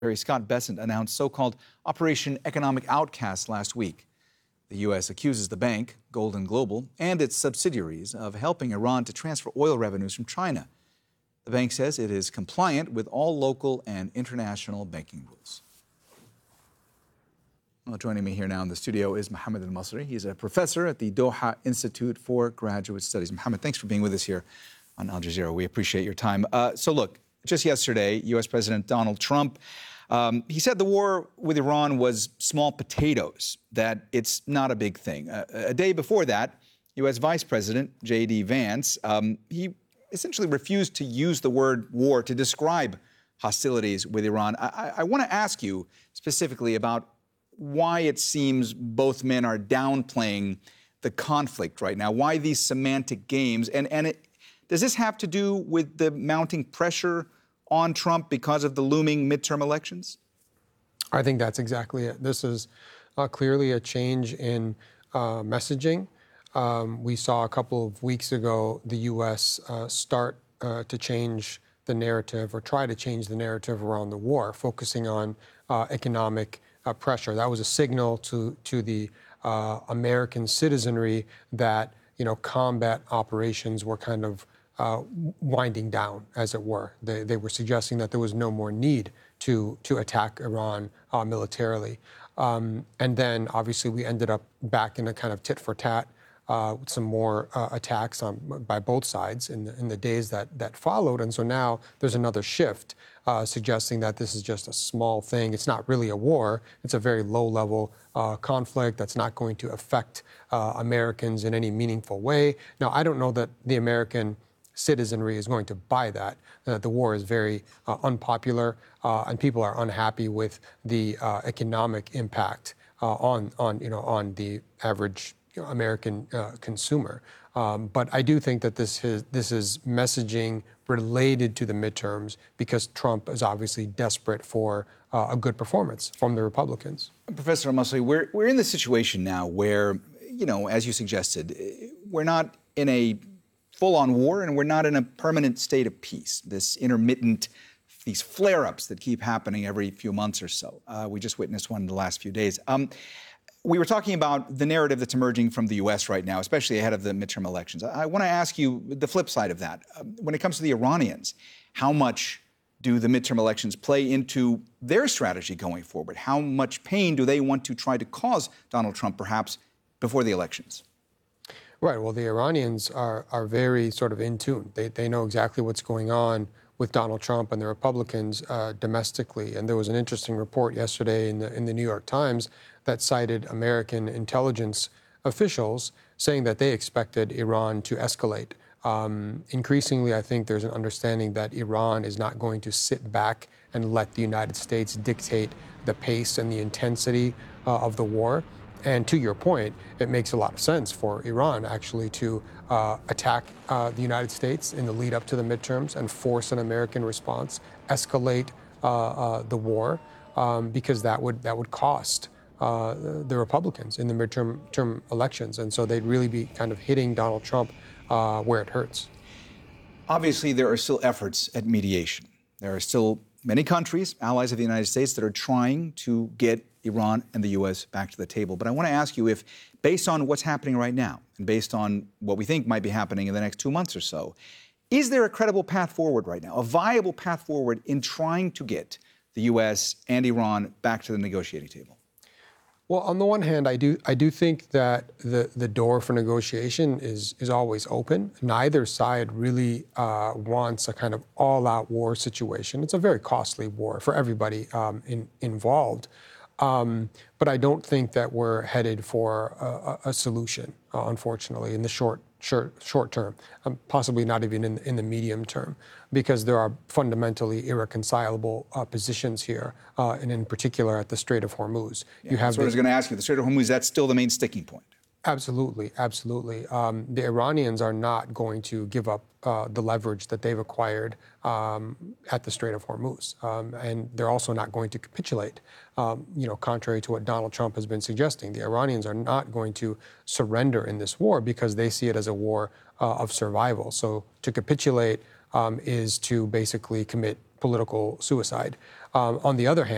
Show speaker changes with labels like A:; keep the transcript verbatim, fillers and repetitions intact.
A: Scott Bessent announced so-called Operation Economic Outcast last week. The U S accuses the bank, Golden Global, and its subsidiaries of helping Iran to transfer oil revenues from China. The bank says it is compliant with all local and international banking rules. Well, joining me here now in the studio is Mohammed Al-Masri. He's a professor at the Doha Institute for Graduate Studies. Mohammed, thanks for being with us here on Al Jazeera. We appreciate your time. Uh, so look, just yesterday, U S President Donald Trump, um, he said the war with Iran was small potatoes, that it's not a big thing. Uh, a day before that, U S Vice President J D Vance, um, he essentially refused to use the word war to describe hostilities with Iran. I, I, I want to ask you specifically about why it seems both men are downplaying the conflict right now, why these semantic games, and, and it, does this have to do with the mounting pressure on Trump because of the looming midterm elections?
B: I think that's exactly it. This is uh, clearly a change in uh, messaging. Um, we saw a couple of weeks ago the U S uh, start uh, to change the narrative or try to change the narrative around the war, focusing on uh, economic uh, pressure. That was a signal to, to the uh, American citizenry that, you know, combat operations were kind of Uh, winding down, as it were. They, they were suggesting that there was no more need to, to attack Iran uh, militarily. Um, and then, obviously, we ended up back in a kind of tit-for-tat uh, with some more uh, attacks on, by both sides in the, in the days that, that followed. And so now there's another shift uh, suggesting that this is just a small thing. It's not really a war. It's a very low-level uh, conflict that's not going to affect uh, Americans in any meaningful way. Now, I don't know that the American citizenry is going to buy that. Uh, the war is very uh, unpopular, uh, and people are unhappy with the uh, economic impact uh, on, on, you know, on the average you know, American uh, consumer. Um, but I do think that this is, this is messaging related to the midterms because Trump is obviously desperate for uh, a good performance from the Republicans.
A: Professor Al-Masri, we're, we're in the situation now where, you know, as you suggested, we're not in a full-on war, and we're not in a permanent state of peace. This intermittent, these flare-ups that keep happening every few months or so. Uh, we just witnessed one in the last few days. Um, we were talking about the narrative that's emerging from the U S right now, especially ahead of the midterm elections. I, I want to ask you the flip side of that. Um, when it comes to the Iranians, how much do the midterm elections play into their strategy going forward? How much pain do they want to try to cause Donald Trump, perhaps, before the elections?
B: Right. Well, the Iranians are, are very sort of in tune. They, they know exactly what's going on with Donald Trump and the Republicans uh, domestically. And there was an interesting report yesterday in the, in the New York Times that cited American intelligence officials saying that they expected Iran to escalate. Um, increasingly, I think there's an understanding that Iran is not going to sit back and let the United States dictate the pace and the intensity uh, of the war. And to your point, it makes a lot of sense for Iran actually to uh, attack uh, the United States in the lead up to the midterms and force an American response, escalate uh, uh, the war, um, because that would that would cost uh, the Republicans in the midterm term elections. And so they'd really be kind of hitting Donald Trump uh, where it hurts.
A: Obviously, there are still efforts at mediation. There are still many countries, allies of the United States, that are trying to get Iran and the U S back to the table. But I want to ask you if, based on what's happening right now, and based on what we think might be happening in the next two months or so, is there a credible path forward right now, a viable path forward in trying to get the U S and Iran back to the negotiating table?
B: Well, on the one hand, I do I do think that the, the door for negotiation is is always open. Neither side really uh, wants a kind of all-out war situation. It's a very costly war for everybody um, in, involved. Um, but I don't think that we're headed for a, a solution, uh, unfortunately, in the short short, short term, um, possibly not even in, in the medium term, because there are fundamentally irreconcilable uh, positions here, uh, and in particular at the Strait of Hormuz.
A: Yeah, you have that's what I was going to ask you. The Strait of Hormuz, that's still the main sticking point.
B: Absolutely, absolutely. Um, the Iranians are not going to give up uh, the leverage that they've acquired um, at the Strait of Hormuz, um, and they're also not going to capitulate. Um, you know, contrary to what Donald Trump has been suggesting, the Iranians are not going to surrender in this war because they see it as a war uh, of survival. So to capitulate um, is to basically commit political suicide. Um, on the other hand,